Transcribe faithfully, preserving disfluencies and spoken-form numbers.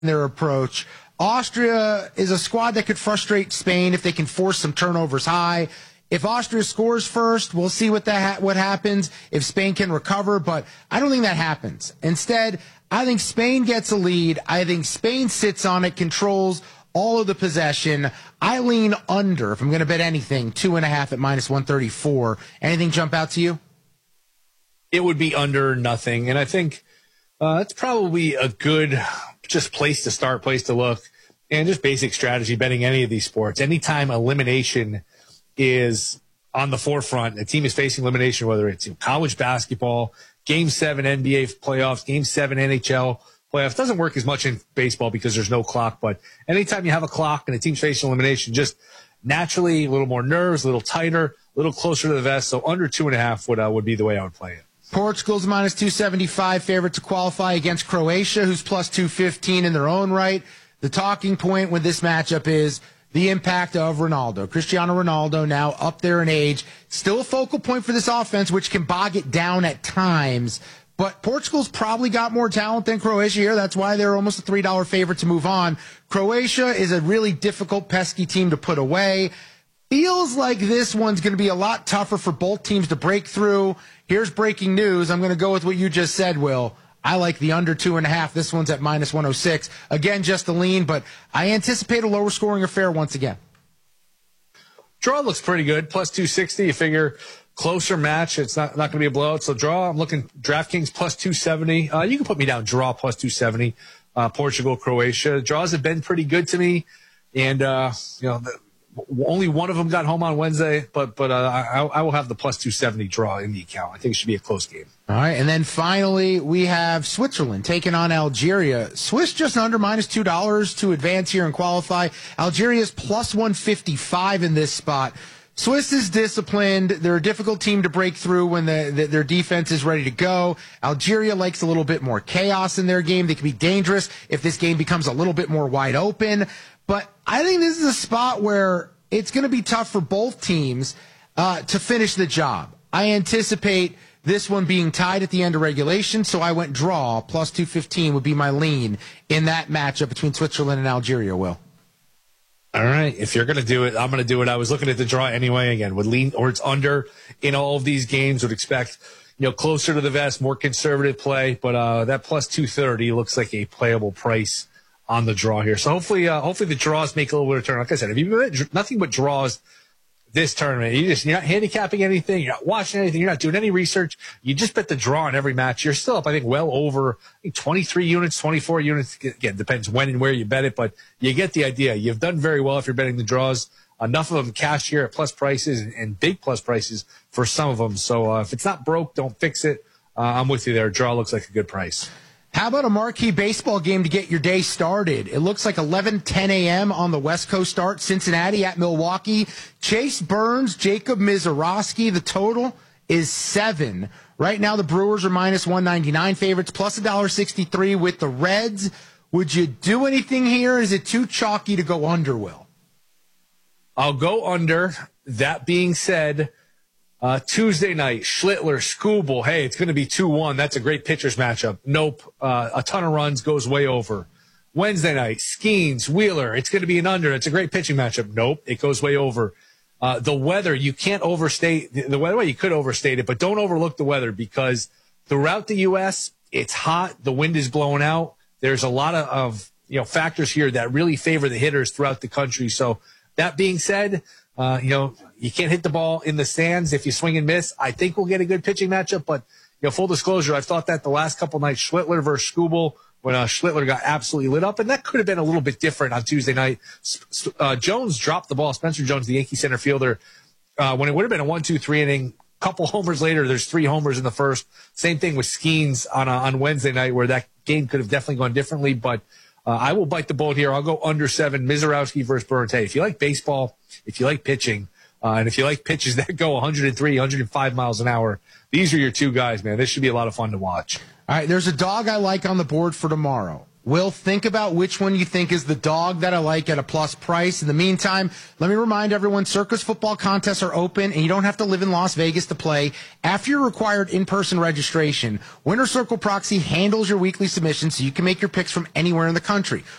their approach. Austria is a squad that could frustrate Spain if they can force some turnovers high. If Austria scores first, we'll see what that ha- what happens, if Spain can recover, but I don't think that happens. Instead, I think Spain gets a lead. I think Spain sits on it, controls all of the possession. I lean under, if I'm going to bet anything, two and a half at minus one thirty-four. Anything jump out to you? It would be under nothing, and I think uh, that's probably a good just place to start, place to look, and just basic strategy betting any of these sports. Anytime elimination is on the forefront, a team is facing elimination, whether it's in college basketball, Game seven N B A playoffs, Game seven N H L playoffs. Doesn't work as much in baseball because there's no clock, but anytime you have a clock and a team's facing elimination, just naturally a little more nerves, a little tighter, a little closer to the vest. So under two and a half would, uh, would be the way I would play it. Portugal's minus two seventy-five favorite to qualify against Croatia, who's plus two fifteen in their own right. The talking point with this matchup is the impact of Ronaldo. Cristiano Ronaldo now up there in age. Still a focal point for this offense, which can bog it down at times. But Portugal's probably got more talent than Croatia here. That's why they're almost a three dollar favorite to move on. Croatia is a really difficult, pesky team to put away. Feels like this one's going to be a lot tougher for both teams to break through. Here's breaking news. I'm going to go with what you just said, Will. I like the under two and a half. This one's at minus one oh six. Again, just a lean, but I anticipate a lower scoring affair once again. Draw looks pretty good. Plus two sixty. You figure closer match. It's not, not going to be a blowout. So draw, I'm looking DraftKings plus two seventy. Uh, you can put me down draw plus two seventy. Uh, Portugal, Croatia. Draws have been pretty good to me. And, uh, you know, the, only one of them got home on Wednesday, but but uh, I, I will have the plus two seventy draw in the account. I think it should be a close game. All right, and then finally we have Switzerland taking on Algeria. Swiss just under minus two dollars to advance here and qualify. Algeria's plus one fifty-five in this spot. Swiss is disciplined. They're a difficult team to break through when the, the, their defense is ready to go. Algeria likes a little bit more chaos in their game. They can be dangerous if this game becomes a little bit more wide open. But I think this is a spot where it's going to be tough for both teams uh, to finish the job. I anticipate this one being tied at the end of regulation, so I went draw. Plus two fifteen would be my lean in that matchup between Switzerland and Algeria, Will. All right. If you're going to do it, I'm going to do it. I was looking at the draw anyway. Again, would lean or it's under in all of these games. Would expect, you know, closer to the vest, more conservative play. But uh, that plus two thirty looks like a playable price on the draw here. So hopefully, uh, hopefully the draws make a little bit of turn. Like I said, if you bet nothing but draws this tournament, you just, you're not handicapping anything, you're not watching anything, you're not doing any research. You just bet the draw in every match. You're still up, I think, well over I think twenty-three units, twenty-four units. Again, depends when and where you bet it, but you get the idea. You've done very well if you're betting the draws. Enough of them cash here at plus prices and, and big plus prices for some of them. So uh, if it's not broke, don't fix it. Uh, I'm with you there. Draw looks like a good price. How about a marquee baseball game to get your day started? It looks like eleven ten a.m. on the West Coast start. Cincinnati at Milwaukee. Chase Burns, Jacob Mizorowski. The total is seven. Right now, the Brewers are minus one ninety-nine favorites, plus one dollar sixty-three with the Reds. Would you do anything here? Is it too chalky to go under, Will? I'll go under. That being said, Uh, Tuesday night, Schlittler, Skubal. Hey, it's going to be two one. That's a great pitchers matchup. Nope. Uh, a ton of runs goes way over. Wednesday night, Skeens, Wheeler. It's going to be an under. It's a great pitching matchup. Nope. It goes way over. Uh, the weather, you can't overstate the weather. Well, you could overstate it, but don't overlook the weather because throughout the U S, it's hot. The wind is blowing out. There's a lot of, of you know, factors here that really favor the hitters throughout the country. So that being said, Uh, you know, you can't hit the ball in the stands if you swing and miss. I think we'll get a good pitching matchup, but, you know, full disclosure, I've thought that the last couple nights, Schlittler versus Skubal, when uh, Schlittler got absolutely lit up, and that could have been a little bit different on Tuesday night. Uh, Jones dropped the ball. Spencer Jones, the Yankee center fielder, uh, when it would have been a one two three inning, couple homers later, there's three homers in the first. Same thing with Skeens on, uh, on Wednesday night where that game could have definitely gone differently, but Uh, I will bite the bullet here. I'll go under seven. Mizorowski versus Burns. Hey, if you like baseball, if you like pitching, uh, and if you like pitches that go one oh three, one oh five miles an hour, these are your two guys, man. This should be a lot of fun to watch. All right, there's a dog I like on the board for tomorrow. Will, think about which one you think is the dog that I like at a plus price. In the meantime, let me remind everyone, Circus football contests are open, and you don't have to live in Las Vegas to play. After your required in-person registration, Winner Circle Proxy handles your weekly submissions so you can make your picks from anywhere in the country.